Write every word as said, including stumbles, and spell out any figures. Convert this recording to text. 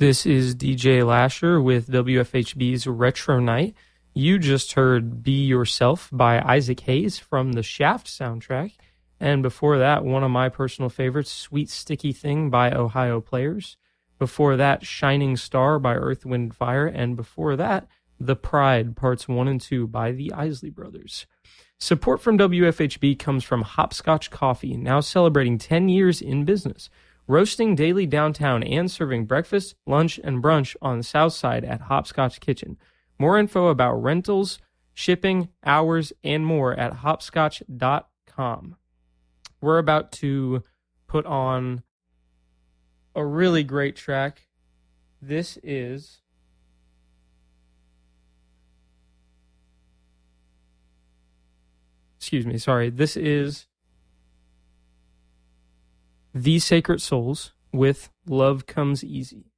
This is D J Lasher with W F H B's Retro Night. You just heard Be Yourself by Isaac Hayes from the Shaft soundtrack. And before that, one of my personal favorites, Sweet Sticky Thing by Ohio Players. Before that, Shining Star by Earth, Wind, Fire. And before that, The Pride, Parts one and two by the Isley Brothers. Support from W F H B comes from Hopscotch Coffee, now celebrating ten years in business. Roasting daily downtown and serving breakfast, lunch, and brunch on the south side at Hopscotch Kitchen. More info about rentals, shipping, hours, and more at hopscotch dot com. We're about to put on a really great track. This is excuse me, sorry. This is The Sacred Souls with Love Comes Easy.